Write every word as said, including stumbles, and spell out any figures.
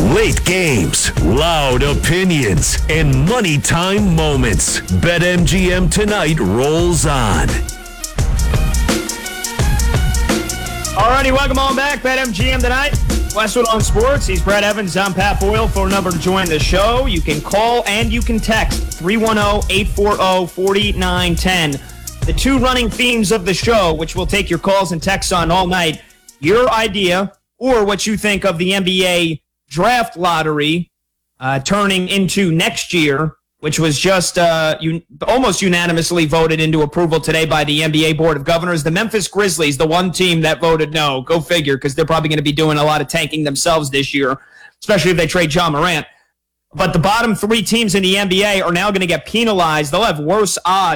Late games, loud opinions, and money time moments. BetMGM Tonight rolls on. Alrighty, welcome on back. BetMGM Tonight. Westwood on Sports. He's Brett Evans. I'm Pat Boyle. Phone number to join the show. You can call and you can text three one zero, eight four zero, four nine one zero. The two running themes of the show, which we'll take your calls and texts on all night. Your idea or what you think of the N B A draft lottery uh, turning into next year, which was just uh, un- almost unanimously voted into approval today by the N B A Board of Governors. The Memphis Grizzlies, the one team that voted no. Go figure, because they're probably going to be doing a lot of tanking themselves this year, especially if they trade John Morant. But the bottom three teams in the N B A are now going to get penalized. They'll have worse odds